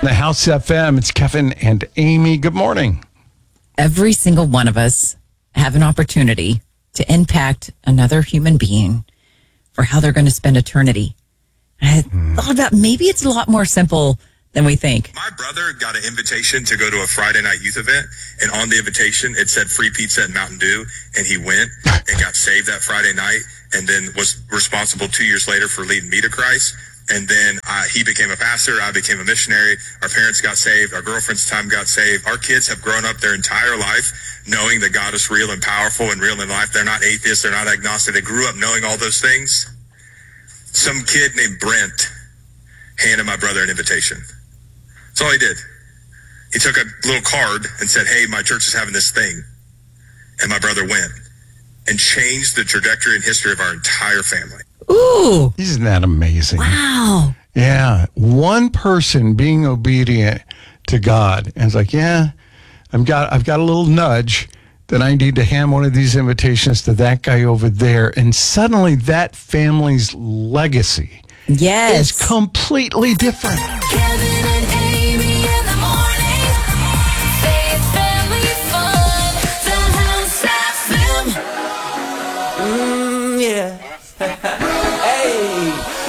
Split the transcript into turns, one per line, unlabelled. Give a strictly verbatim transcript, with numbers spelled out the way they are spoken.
The House F M, it's Kevin and Amy. Good morning.
Every single one of us have an opportunity to impact another human being for how they're going to spend eternity. I mm. thought about maybe it's a lot more simple than we think.
My brother got an invitation to go to a Friday night youth event, and on the invitation, it said free pizza and Mountain Dew, and he went and got saved that Friday night, and then was responsible two years later for leading me to Christ. And then uh, he became a pastor. I became a missionary. Our parents got saved. Our girlfriend's time got saved. Our kids have grown up their entire life knowing that God is real and powerful and real in life. They're not atheists. They're not agnostic. They grew up knowing all those things. Some kid named Brent handed my brother an invitation. That's all he did. He took a little card and said, hey, my church is having this thing. And my brother went and changed the trajectory and history of our entire family.
Ooh.
Isn't that amazing?
Wow.
Yeah. One person being obedient to God. And it's like, yeah, I've got, I've got a little nudge that I need to hand one of these invitations to that guy over there. And suddenly that family's legacy
yes.
is completely different.